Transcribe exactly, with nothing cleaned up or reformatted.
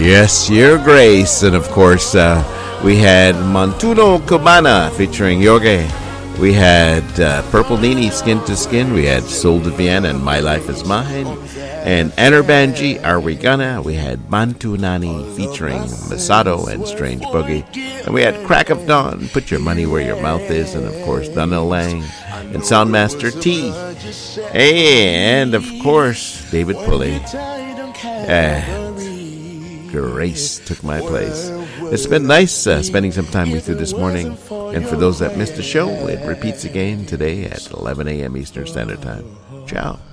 Yes, Your Grace. And of course, uh, we had Montuno Cabana featuring Jorge. We had uh, Purple Nini, Skin to Skin. We had Soul de Vienna and My Life is Mine. And Enerbanji, Are We Gonna? We had Bantu Nani featuring Masato and Strange Boogie. And we had Crack of Dawn, Put Your Money Where Your Mouth Is. And of course, Donnell Lang and Soundmaster T. And of course, David Pulley. And Grace took my place. It's been nice uh, spending some time with you this morning. And for those that missed the show, it repeats again today at eleven a.m. Eastern Standard Time. Ciao.